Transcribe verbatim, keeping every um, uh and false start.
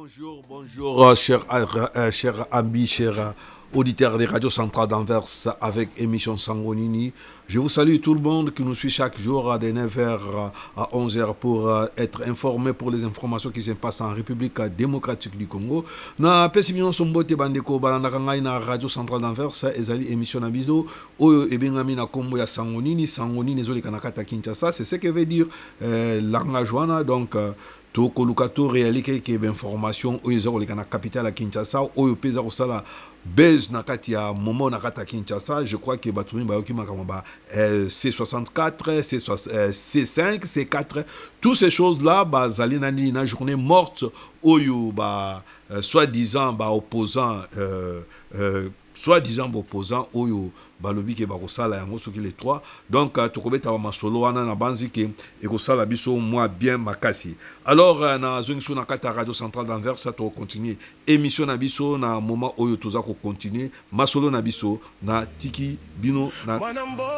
Bonjour, bonjour, euh, chers euh, cher amis, chers euh, auditeurs des radios centrales d'Anvers avec émission Sangonini. Je vous salue tout le monde qui nous suit chaque jour de neuf heures à onze heures pour euh, être informé pour les informations qui se passent en République démocratique du Congo. Na pesimino sombote bandeko balanda kangai na radio centrale d'Anvers ezali émission na biso oyo ebengami na kombo ya Sangonini. Sangonini ezoleka na kata Kinshasa, c'est ce que veut dire euh, langage wana donc euh, toko lukato réalité que information oyo ezako leka na capitale ya Kinshasa oyo peza kosala base na kati ya momo na kata Kinshasa. Je crois que batumi ba yoki makama ba C soixante-quatre, C cinq, C quatre, toutes ces choses là ba zali na ni na journée morte oyo ba euh, soi-disant ba opposant euh, euh, soi-disant opposant oyo balobi ke bakosala yango soki les trois. Donc uh, tokobeta masolo wana na banzi ke ekosala biso moi bien makasi. Alors uh, na zone sur na kata radio centrale d'Anvers to continuer émission na biso na moment oyo toza ko continuer masolo na biso na tiki bino na